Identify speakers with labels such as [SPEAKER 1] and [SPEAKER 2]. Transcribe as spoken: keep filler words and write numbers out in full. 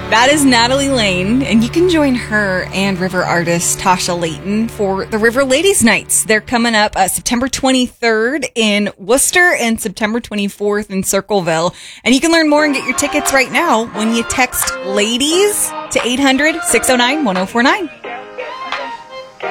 [SPEAKER 1] That is Natalie Lane, and you can join her and river artist Tasha Layton for the River Ladies Nights. They're coming up uh, September twenty-third in Worcester and September twenty-fourth in Circleville. And you can learn more and get your tickets right now when you text LADIES to eight hundred, six oh nine, one oh four nine.